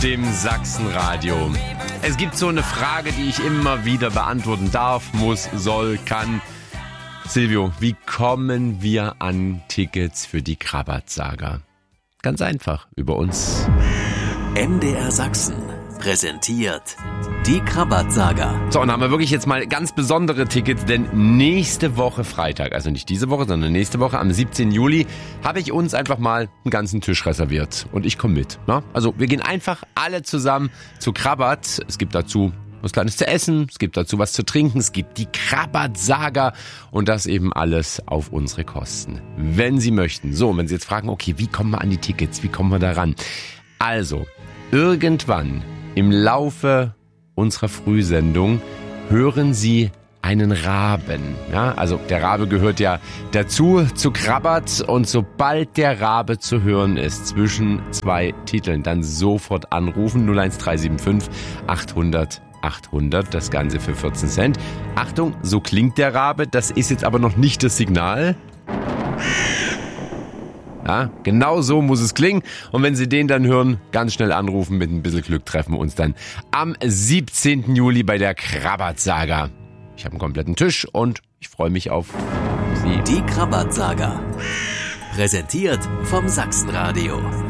dem Sachsenradio. Es gibt so eine Frage, die ich immer wieder beantworten darf, muss, soll, kann. Silvio, wie kommen wir an Tickets für die Krabat-Saga? Ganz einfach, über uns. MDR Sachsen präsentiert die Krabat-Saga. So, und haben wir wirklich jetzt mal ganz besondere Tickets, denn nächste Woche Freitag, also nicht diese Woche, sondern nächste Woche am 17. Juli, habe ich uns einfach mal einen ganzen Tisch reserviert. Und ich komme mit. Ne? Also wir gehen einfach alle zusammen zu Krabat. Es gibt dazu was Kleines zu essen, es gibt dazu was zu trinken, es gibt die Krabat-Saga und das eben alles auf unsere Kosten, wenn Sie möchten. So, und wenn Sie jetzt fragen, okay, wie kommen wir an die Tickets, wie kommen wir da ran? Also, irgendwann im Laufe unserer Frühsendung hören Sie einen Raben. Ja, also der Rabe gehört ja dazu, zu Krabat, und sobald der Rabe zu hören ist zwischen zwei Titeln, dann sofort anrufen 01375 800 800, das Ganze für 14 Cent. Achtung, so klingt der Rabe, das ist jetzt aber noch nicht das Signal. Ja, genau so muss es klingen. Und wenn Sie den dann hören, ganz schnell anrufen, mit ein bisschen Glück treffen wir uns dann am 17. Juli bei der Krabat-Saga. Ich habe einen kompletten Tisch und ich freue mich auf Sie. Die Krabat-Saga. Präsentiert vom Sachsenradio.